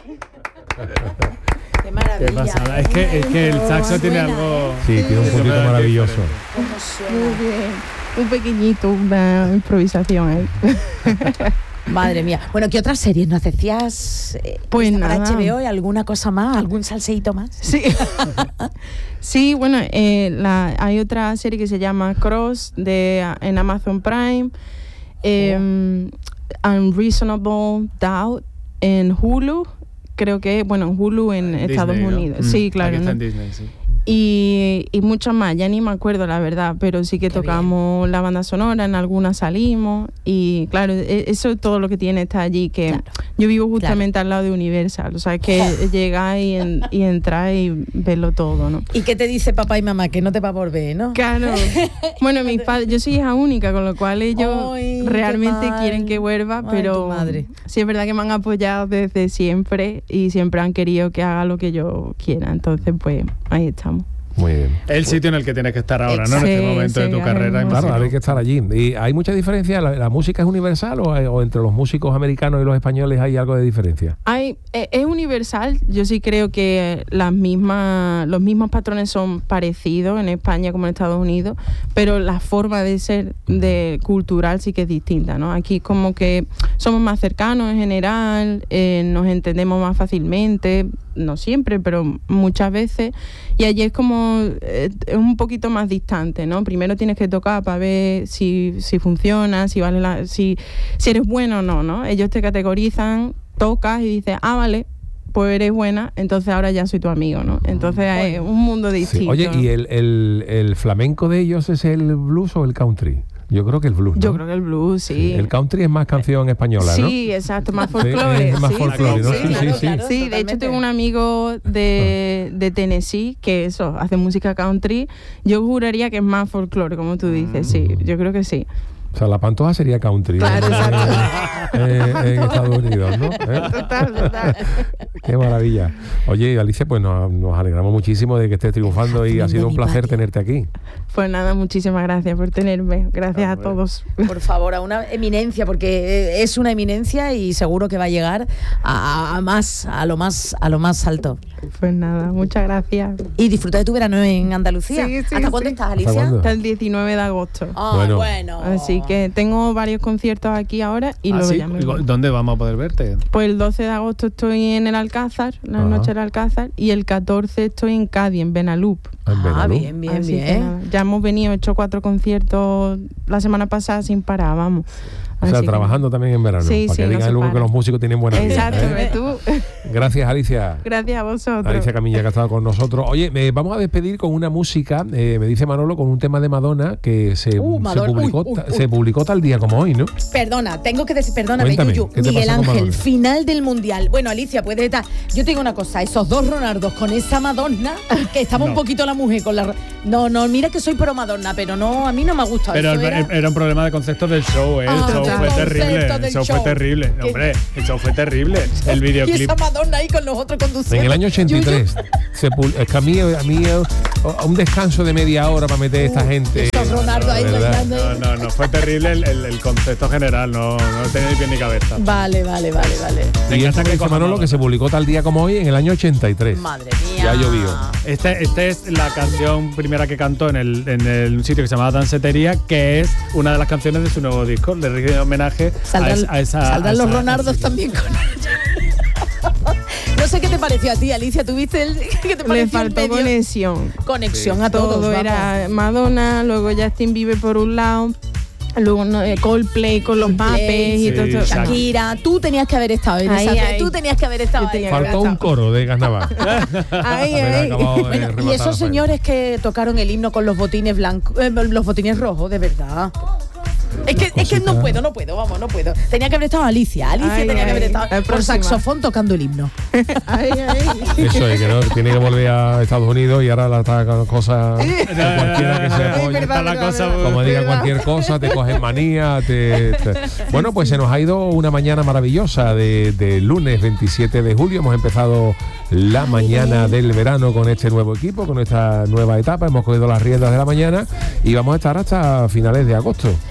Qué maravilla. Qué pasada. Es que el saxo tiene algo... Sí, tiene un puntito maravilloso. Muy bien. Un pequeñito, una improvisación ahí. Madre mía. Bueno, ¿qué otras series nos decías? Pues para nada. HBO, ¿alguna cosa más? ¿Algún salseíto más? Sí. Sí, bueno, hay otra serie que se llama Cross en Amazon Prime. Unreasonable Doubt en Hulu. Creo que, bueno, en Hulu en Estados Disney, ¿no? Unidos. Sí, claro. Aquí está ¿no? en Disney, sí. Y muchas más, ya ni me acuerdo la verdad, pero sí que tocamos la banda sonora, en algunas salimos y claro, eso es todo lo que tiene está allí, que Claro. yo vivo justamente al lado de Universal, o sea, es que llegas y entras y verlo todo, ¿no? ¿Y qué te dice papá y mamá? Que no te va a volver, ¿no? Claro, bueno, mis padres, yo soy hija única, con lo cual ellos Ay, qué realmente mal. quieren que vuelva, Ay, pero tu madre. sí es verdad que me han apoyado desde siempre y siempre han querido que haga lo que yo quiera, entonces pues ahí estamos. Muy bien. El sitio en el que tienes que estar ahora, ¿no? En Sí, este momento de sí, tu carrera. ahora Claro, imagino. hay que estar allí. ¿Y hay mucha diferencia? ¿La música es universal o entre los músicos americanos y los españoles hay algo de diferencia? Es universal, yo sí creo que los mismos patrones son parecidos en España como en Estados Unidos, pero la forma de ser cultural sí que es distinta, ¿no? Aquí como que somos más cercanos en general, nos entendemos más fácilmente, no siempre, pero muchas veces, y allí es como es un poquito más distante, ¿no? Primero tienes que tocar para ver si funciona, si vale si eres bueno o no, ¿no? Ellos te categorizan, tocas y dices, vale, pues eres buena, entonces ahora ya soy tu amigo, ¿no? Entonces es un mundo distinto. Sí. Oye, ¿no? ¿y el flamenco de ellos es el blues o el country? Yo creo que el blues, ¿no? Yo creo que el blues, sí. El country es más canción española, ¿no? Sí, exacto, más folclore. es más folclore, ¿no? Sí, claro, sí, sí. claro. Sí, de hecho Totalmente. tengo un amigo de Tennessee que hace música country. Yo juraría que es más folclore, como tú dices, sí, yo creo que sí. O sea, la Pantoja sería country. Claro, En Estados Unidos, ¿no? Total. Qué maravilla. Oye, Alicia, pues nos alegramos muchísimo de que estés triunfando y ha sido un placer tenerte aquí. Pues nada, muchísimas gracias por tenerme. Gracias a todos. Por favor, a una eminencia, porque es una eminencia y seguro que va a llegar a lo más alto. Pues nada, muchas gracias. Y disfruta de tu verano en Andalucía. Sí, ¿Hasta cuándo estás, Alicia? ¿Hasta cuándo? Hasta el 19 de agosto. Bueno. Así que tengo varios conciertos aquí ahora y luego ¿sí? ya me voy. ¿Dónde vamos a poder verte? Pues el 12 de agosto estoy en el Alcázar, la noche del Alcázar, y el 14 estoy en Cádiz, en Benalup. En Benalú. Bien, Así que nada, ya hemos venido, hecho 4 conciertos la semana pasada sin parar, vamos. O sea, Así que- trabajando también en verano. Sí, para sí, que no digan se luego para. que los músicos tienen buena vida. Exacto, ¿eh? ¿ves tú? Gracias, Alicia. Gracias a vosotros. Alicia Camilla, que ha estado con nosotros. Oye, vamos a despedir con una música, me dice Manolo, con un tema de Madonna que se publicó tal día como hoy, ¿no? Perdona, tengo que decir, perdóname, Cuéntame, Yuyu, ¿qué te Miguel pasó con Ángel, Madonna? final del Mundial. Bueno, Alicia, puedes estar. Yo te digo una cosa, esos dos Ronaldos con esa Madonna, que estaba un poquito la mujer con la. No, mira que soy pro Madonna, pero no, a mí no me ha gustado. Pero Eso era un problema de concepto del show, ¿eh? El show total. fue terrible. Concepto del El show show. fue terrible. ¿Qué? Hombre, el show fue terrible. El Y videoclip. esa Madonna ahí con los otros conduciendo. En el año 83. Es que a mí un descanso de media hora para meter a esta gente. Esos Ronaldo ahí de verdad. bailando. No, fue terrible el concepto general, no tenía ni pie ni cabeza. Vale. Me Y encanta esto que dice coja Manolo, Madonna. que se publicó tal día como hoy en el año 83. Madre mía. Ya llovió. Esta es la canción primera que cantó en un sitio que se llamaba Dancetería, que es una de las canciones de su nuevo disco. Le rinde homenaje Saldrán los Ronaldos también con ella. No sé qué te pareció a ti, Alicia. ¿Tuviste qué te pareció? Le el faltó medio? conexión. A todos. Todo vamos. era Madonna, luego Justin Bieber por un lado, luego Coldplay con los mapes y sí, todo eso. exacto. Shakira, tú tenías que haber estado en Ahí, esa. ahí. Tú tenías que haber estado Yo ahí. tenía Faltó un coro de carnaval. Ahí, Haber ahí. acabado de Bueno, y rematar esos la señores que tocaron el himno con los botines blancos, los botines rojos, de verdad. Es que no puedo, vamos, no puedo. Tenía que haber estado Alicia tenía que haber estado la por próxima. saxofón tocando el himno. Ahí, ahí. Eso es, que no tiene que volver a Estados Unidos y ahora la está con cosas cualquiera que se apoye. Está la cosa, Como diga cualquier cosa, te coges manía. Bueno, pues se nos ha ido una mañana maravillosa de lunes 27 de julio. Hemos empezado la mañana del verano con este nuevo equipo, con esta nueva etapa. Hemos cogido las riendas de la mañana y vamos a estar hasta finales de agosto. Si Dios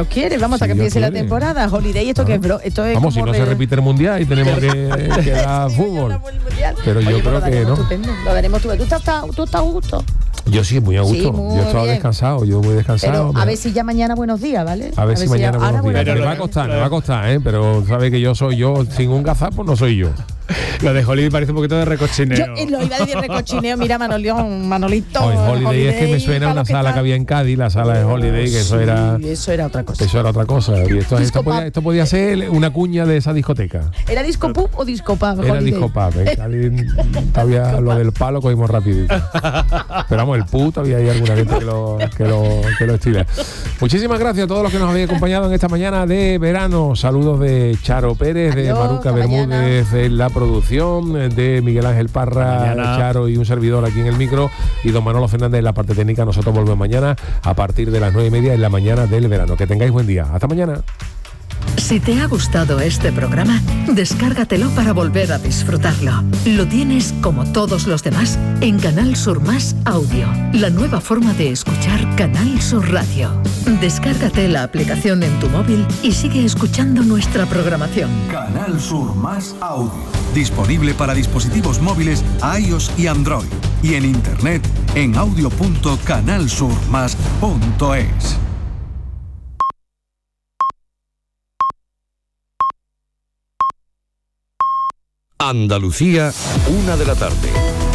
quiere. Vamos, hasta que empiece la temporada. Holiday, esto que es, esto es. Vamos, si no se repite el mundial y tenemos que dar fútbol. Pero yo creo que no. Lo veremos tú. ¿Tú estás a gusto? Yo sí, muy a gusto. Sí, muy yo estaba bien. descansado, muy descansado. Pero a ver si ya mañana buenos días, ¿vale? A ver si mañana buenos días. Pero Me va a costar, pero sabe que yo soy yo, sin un gazapo no soy yo. Lo de Holiday parece un poquito de recochineo. Yo lo iba a decir recochineo, mira Manolito. Holiday es que me suena a una sala que había en Cádiz, la sala de Holiday, que eso era otra cosa. Eso era otra cosa. Y esto podía ser una cuña de esa discoteca. ¿Era disco pub o disco pub? Era disco pub. En Cádiz todavía lo del palo cogimos rapidito. Pero vamos, el pub todavía hay alguna gente que lo estila. Muchísimas gracias a todos los que nos habéis acompañado en esta mañana de verano. Saludos de Charo Pérez, de Maruca Bermúdez en la producción, de Miguel Ángel Parra, Charo y un servidor aquí en el micro, y don Manolo Fernández en la parte técnica. Nosotros volvemos mañana a partir de las 9:30 en la mañana del verano. Que tengáis buen día. Hasta mañana. Si te ha gustado este programa, descárgatelo para volver a disfrutarlo. Lo tienes, como todos los demás, en Canal Sur Más Audio, la nueva forma de escuchar Canal Sur Radio. Descárgate la aplicación en tu móvil y sigue escuchando nuestra programación. Canal Sur Más Audio, disponible para dispositivos móviles iOS y Android, y en internet en audio.canalsurmas.es. Andalucía, 1 de la tarde.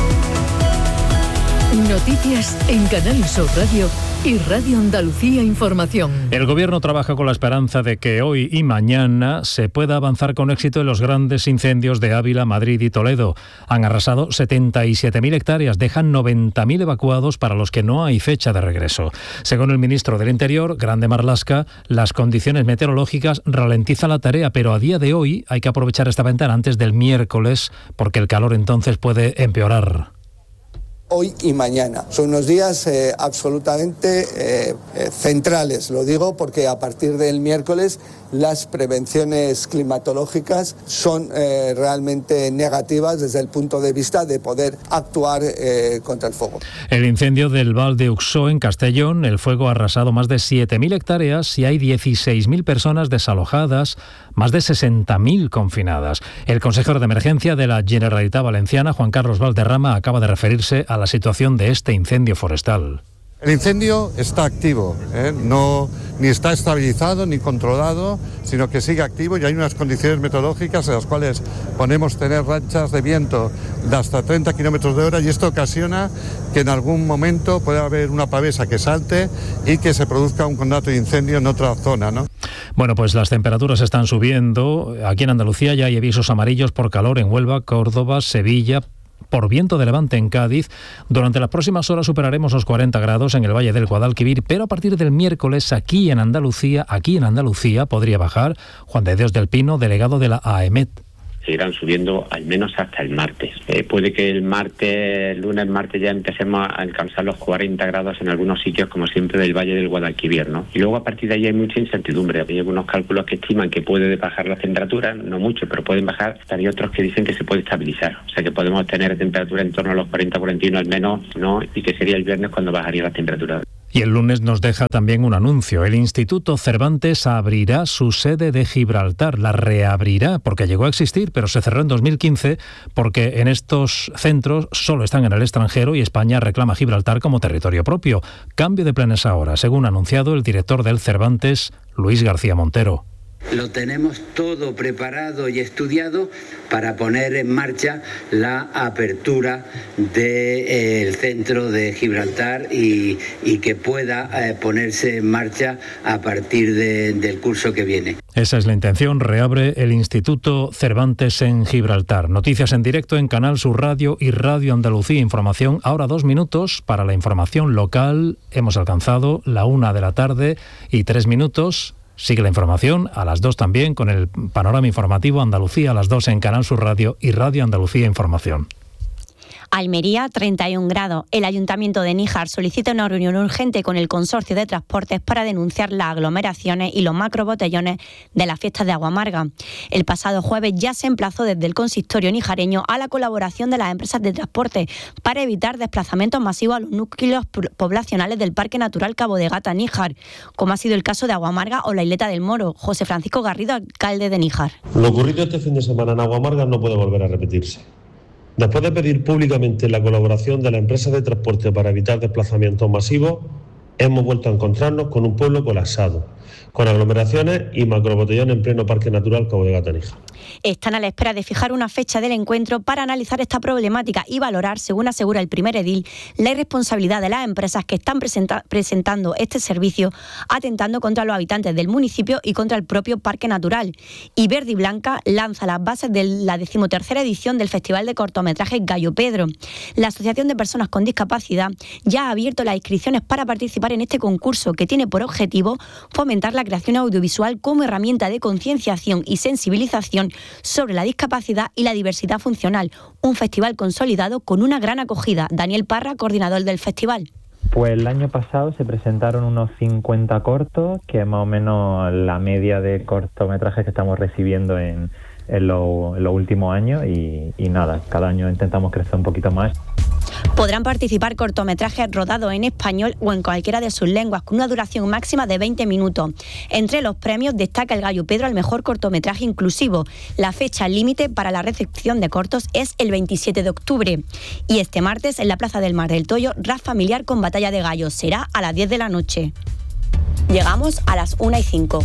Noticias en Canal Sur Radio y Radio Andalucía Información. El Gobierno trabaja con la esperanza de que hoy y mañana se pueda avanzar con éxito en los grandes incendios de Ávila, Madrid y Toledo. Han arrasado 77.000 hectáreas, dejan 90.000 evacuados para los que no hay fecha de regreso. Según el ministro del Interior, Grande Marlaska, las condiciones meteorológicas ralentizan la tarea, pero a día de hoy hay que aprovechar esta ventana antes del miércoles porque el calor entonces puede empeorar. Hoy y mañana. Son unos días absolutamente centrales, lo digo porque a partir del miércoles las prevenciones climatológicas son realmente negativas desde el punto de vista de poder actuar contra el fuego. El incendio del Val de Uxó en Castellón, el fuego ha arrasado más de 7.000 hectáreas y hay 16.000 personas desalojadas, más de 60.000 confinadas. El consejero de emergencia de la Generalitat Valenciana, Juan Carlos Valderrama, acaba de referirse a la situación de este incendio forestal. El incendio está activo, no ni está estabilizado ni controlado, sino que sigue activo y hay unas condiciones meteorológicas en las cuales podemos tener rachas de viento de hasta 30 kilómetros de hora y esto ocasiona que en algún momento pueda haber una pavesa que salte y que se produzca un conato de incendio en otra zona, ¿no? Bueno, pues las temperaturas están subiendo. Aquí en Andalucía ya hay avisos amarillos por calor en Huelva, Córdoba, Sevilla, por viento de levante en Cádiz. Durante las próximas horas superaremos los 40 grados en el Valle del Guadalquivir, pero a partir del miércoles aquí en Andalucía podría bajar. Juan de Dios del Pino, delegado de la AEMET. Seguirán subiendo al menos hasta el martes. Puede que el lunes, martes ya empecemos a alcanzar los 40 grados en algunos sitios, como siempre, del Valle del Guadalquivir, ¿no? Y luego a partir de ahí hay mucha incertidumbre. Hay algunos cálculos que estiman que puede bajar la temperatura, no mucho, pero pueden bajar. Hay otros que dicen que se puede estabilizar. O sea que podemos tener temperatura en torno a los 40-41 al menos, ¿no? Y que sería el viernes cuando bajaría la temperatura. Y el lunes nos deja también un anuncio. El Instituto Cervantes abrirá su sede de Gibraltar. La reabrirá porque llegó a existir, pero se cerró en 2015 porque en estos centros solo están en el extranjero y España reclama Gibraltar como territorio propio. Cambio de planes ahora, según ha anunciado el director del Cervantes, Luis García Montero. Lo tenemos todo preparado y estudiado para poner en marcha la apertura del centro de Gibraltar y que pueda ponerse en marcha a partir del curso que viene. Esa es la intención. Reabre el Instituto Cervantes en Gibraltar. Noticias en directo en Canal Sur Radio y Radio Andalucía Información. Ahora 2 minutos para la información local. Hemos alcanzado la 1 de la tarde y 3 minutos. Sigue la información a las 2 también con el panorama informativo Andalucía a las 2 en Canal Sur Radio y Radio Andalucía Información. Almería, 31 grados. El Ayuntamiento de Níjar solicita una reunión urgente con el Consorcio de Transportes para denunciar las aglomeraciones y los macrobotellones de las fiestas de Agua Amarga. El pasado jueves ya se emplazó desde el consistorio nijareño a la colaboración de las empresas de transporte para evitar desplazamientos masivos a los núcleos poblacionales del Parque Natural Cabo de Gata, Níjar, como ha sido el caso de Agua Amarga o la Isleta del Moro. José Francisco Garrido, alcalde de Níjar. Lo ocurrido este fin de semana en Agua Amarga no puede volver a repetirse. Después de pedir públicamente la colaboración de las empresas de transporte para evitar desplazamientos masivos, hemos vuelto a encontrarnos con un pueblo colapsado, con aglomeraciones y macrobotellones en pleno Parque Natural Cabo de Gata, Níjar. Están a la espera de fijar una fecha del encuentro para analizar esta problemática y valorar, según asegura el primer edil, la irresponsabilidad de las empresas que están presentando este servicio, atentando contra los habitantes del municipio y contra el propio Parque Natural. Y Verde y Blanca lanza las bases de la 13ª edición del Festival de Cortometrajes Gallo Pedro. La Asociación de Personas con Discapacidad ya ha abierto las inscripciones para participar en este concurso, que tiene por objetivo fomentar la creación audiovisual como herramienta de concienciación y sensibilización sobre la discapacidad y la diversidad funcional. Un festival consolidado con una gran acogida. Daniel Parra, coordinador del festival. Pues el año pasado se presentaron unos 50 cortos, que es más o menos la media de cortometrajes que estamos recibiendo en los últimos años y nada, cada año intentamos crecer un poquito más. Podrán participar cortometrajes rodados en español o en cualquiera de sus lenguas, con una duración máxima de 20 minutos. Entre los premios destaca el Gallo Pedro al mejor cortometraje inclusivo. La fecha límite para la recepción de cortos es el 27 de octubre. Y este martes, en la Plaza del Mar del Toyo, rap familiar con batalla de gallos. Será a las 10 de la noche. Llegamos a las 1:05.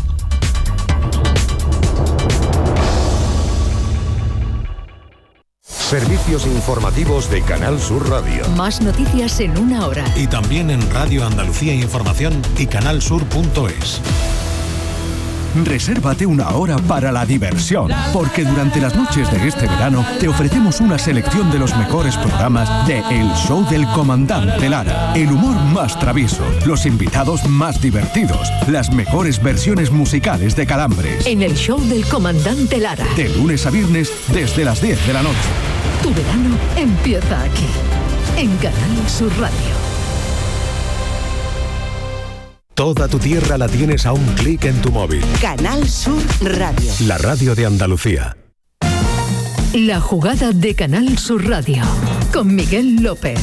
Servicios informativos de Canal Sur Radio. Más noticias en una hora. Y también en Radio Andalucía Información y canalsur.es. Resérvate una hora para la diversión, porque durante las noches de este verano te ofrecemos una selección de los mejores programas de El Show del Comandante Lara. El humor más travieso, los invitados más divertidos, las mejores versiones musicales de Calambres. En El Show del Comandante Lara. De lunes a viernes desde las 10 de la noche. Tu verano empieza aquí, en Canal Sur Radio. Toda tu tierra la tienes a un clic en tu móvil. Canal Sur Radio. La radio de Andalucía. La jugada de Canal Sur Radio, con Miguel López.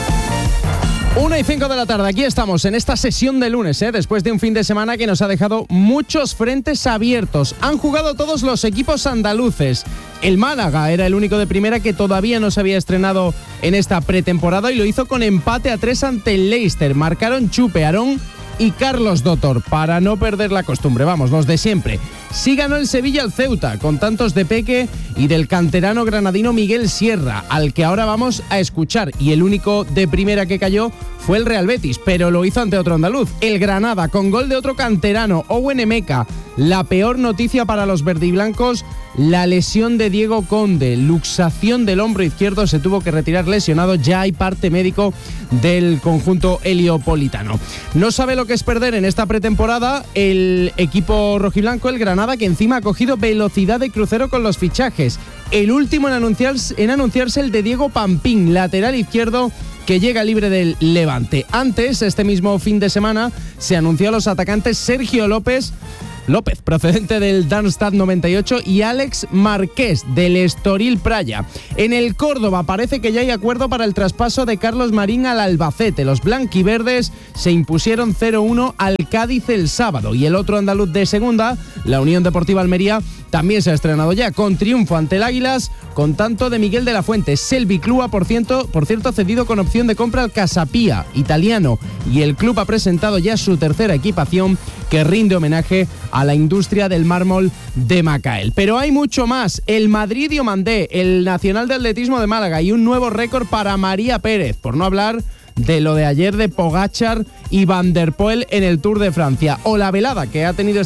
1:05 de la tarde, aquí estamos en esta sesión de lunes, después de un fin de semana que nos ha dejado muchos frentes abiertos. Han jugado todos los equipos andaluces. El Málaga era el único de primera que todavía no se había estrenado en esta pretemporada y lo hizo con empate a 3 ante el Leicester. Marcaron Chupe, Aarón y Carlos Dotor, para no perder la costumbre, vamos, los de siempre. Sí ganó el Sevilla al Ceuta, con tantos de Peque y del canterano granadino Miguel Sierra, al que ahora vamos a escuchar. Y el único de primera que cayó fue el Real Betis, pero lo hizo ante otro andaluz, el Granada, con gol de otro canterano, Owen Emeka. La peor noticia para los verdiblancos, la lesión de Diego Conde, luxación del hombro izquierdo, se tuvo que retirar lesionado, ya hay parte médico del conjunto heliopolitano. No sabe lo que es perder en esta pretemporada el equipo rojiblanco, el Granada, que encima ha cogido velocidad de crucero con los fichajes. El último en anunciarse el de Diego Pampín, lateral izquierdo, que llega libre del Levante. Antes, este mismo fin de semana, se anunció a los atacantes Sergio López, procedente del Darmstadt 98, y Alex Marqués, del Estoril Praia. En el Córdoba parece que ya hay acuerdo para el traspaso de Carlos Marín al Albacete. Los blanquiverdes se impusieron 0-1 al Cádiz el sábado. Y el otro andaluz de segunda, la Unión Deportiva Almería, también se ha estrenado ya, con triunfo ante el Águilas, con tanto de Miguel de la Fuente. Selvi Clua, por cierto, cedido con opción de compra al Casapía italiano. Y el club ha presentado ya su tercera equipación, que rinde homenaje a la industria del mármol de Macael. Pero hay mucho más. El Madrid Diomandé, el Nacional de Atletismo de Málaga y un nuevo récord para María Pérez, por no hablar de lo de ayer de Pogačar y Van der Poel en el Tour de Francia, o la velada que ha tenido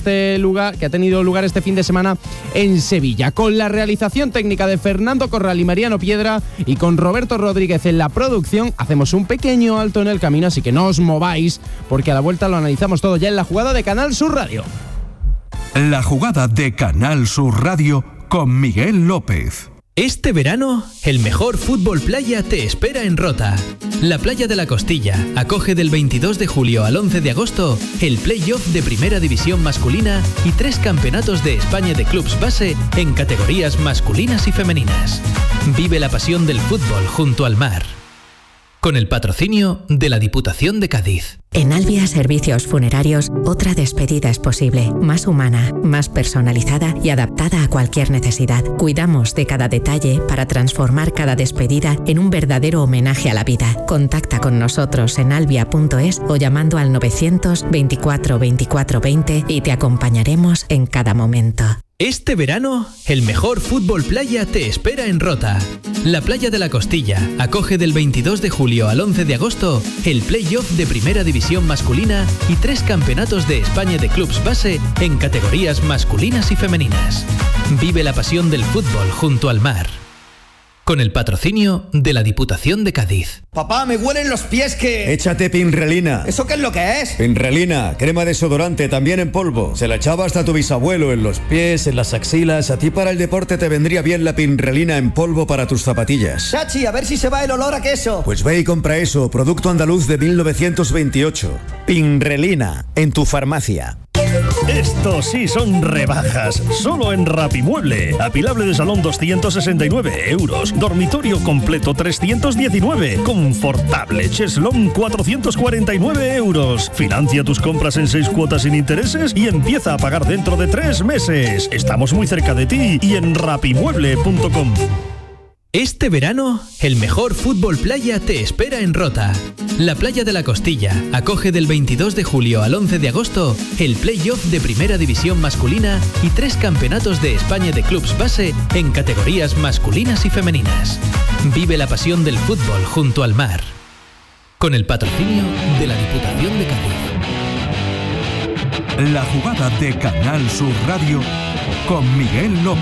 lugar este fin de semana en Sevilla, con la realización técnica de Fernando Corral y Mariano Piedra, y con Roberto Rodríguez en la producción. Hacemos un pequeño alto en el camino, así que no os mováis, porque a la vuelta lo analizamos todo ya en la jugada de Canal Sur Radio. La jugada de Canal Sur Radio con Miguel López. Este verano, el mejor fútbol playa te espera en Rota. La Playa de la Costilla acoge del 22 de julio al 11 de agosto el play-off de Primera División masculina y 3 campeonatos de España de clubs base en categorías masculinas y femeninas. Vive la pasión del fútbol junto al mar. Con el patrocinio de la Diputación de Cádiz. En Albia Servicios Funerarios, otra despedida es posible, más humana, más personalizada y adaptada a cualquier necesidad. Cuidamos de cada detalle para transformar cada despedida en un verdadero homenaje a la vida. Contacta con nosotros en albia.es o llamando al 924 24 20 y te acompañaremos en cada momento. Este verano, el mejor fútbol playa te espera en Rota. La Playa de la Costilla acoge del 22 de julio al 11 de agosto el play-off de Primera División masculina y 3 campeonatos de España de clubs base en categorías masculinas y femeninas. Vive la pasión del fútbol junto al mar. Con el patrocinio de la Diputación de Cádiz. Papá, me huelen los pies que... Échate Pinrelina. ¿Eso qué es lo que es? Pinrelina, crema desodorante, también en polvo. Se la echaba hasta tu bisabuelo en los pies, en las axilas. A ti para el deporte te vendría bien la Pinrelina en polvo para tus zapatillas. Chachi, a ver si se va el olor a queso. Pues ve y compra eso, producto andaluz de 1928. Pinrelina, en tu farmacia. Estos sí son rebajas, solo en Rapimueble. Apilable de salón 269 euros, dormitorio completo 319, confortable cheslón 449 euros. Financia tus compras en 6 cuotas sin intereses y empieza a pagar dentro de 3 meses. Estamos muy cerca de ti y en rapimueble.com. Este verano, el mejor fútbol playa te espera en Rota. La Playa de la Costilla acoge del 22 de julio al 11 de agosto el play-off de Primera División masculina y 3 campeonatos de España de clubs base en categorías masculinas y femeninas. Vive la pasión del fútbol junto al mar. Con el patrocinio de la Diputación de Cádiz. La jugada de Canal Sur Radio con Miguel López.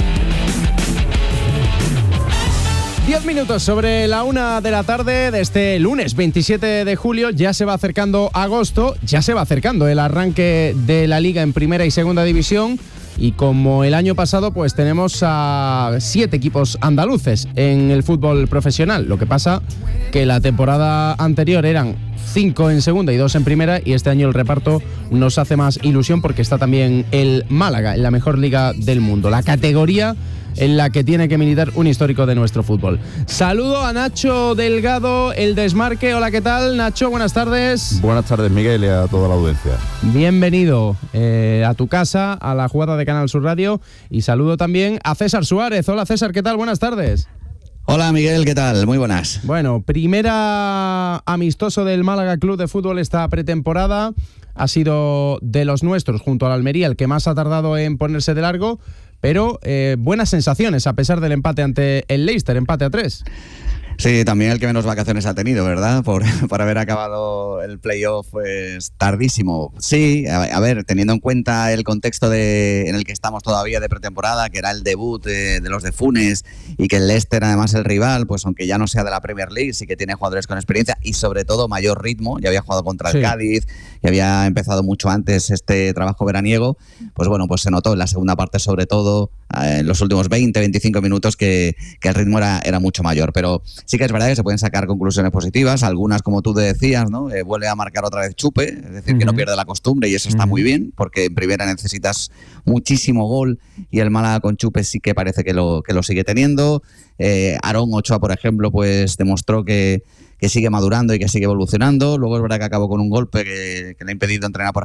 10 minutos sobre la 1 de la tarde de este lunes 27 de julio. Ya se va acercando agosto, ya se va acercando el arranque de la Liga en Primera y Segunda División. Y como el año pasado, pues tenemos a 7 equipos andaluces en el fútbol profesional. Lo que pasa que la temporada anterior eran 5 en segunda y 2 en primera, y este año el reparto nos hace más ilusión porque está también el Málaga en la mejor liga del mundo, la categoría en la que tiene que militar un histórico de nuestro fútbol. Saludo a Nacho Delgado, El Desmarque. Hola, ¿qué tal, Nacho? Buenas tardes. Buenas tardes, Miguel, y a toda la audiencia. Bienvenido a tu casa, a la jugada de Canal Sur Radio, y saludo también a César Suárez. Hola, César, ¿qué tal? Buenas tardes. Hola, Miguel, ¿qué tal? Muy buenas. Bueno, primera amistoso del Málaga Club de Fútbol esta pretemporada. Ha sido de los nuestros, junto al Almería, el que más ha tardado en ponerse de largo, pero buenas sensaciones a pesar del empate ante el Leicester, empate a 3. Sí, también el que menos vacaciones ha tenido, ¿verdad? Por haber acabado el playoff pues tardísimo. Sí, a ver, teniendo en cuenta el contexto en el que estamos todavía de pretemporada, que era el debut de los de Funes, y que el Leicester, además el rival, pues aunque ya no sea de la Premier League, sí que tiene jugadores con experiencia y sobre todo mayor ritmo. Ya había jugado contra el Cádiz, y había empezado mucho antes este trabajo veraniego. Pues bueno, pues se notó en la segunda parte, sobre todo en los últimos 20-25 minutos, que el ritmo era mucho mayor. Pero sí que es verdad que se pueden sacar conclusiones positivas, algunas, como tú decías, ¿no? Vuelve a marcar otra vez Chupe, es decir, que no pierde la costumbre, y eso está muy bien, porque en primera necesitas muchísimo gol, y el Málaga con Chupe sí que parece que lo sigue teniendo. Aarón Ochoa, por ejemplo, pues demostró que sigue madurando y que sigue evolucionando. Luego es verdad que acabó con un golpe que le ha impedido entrenar, por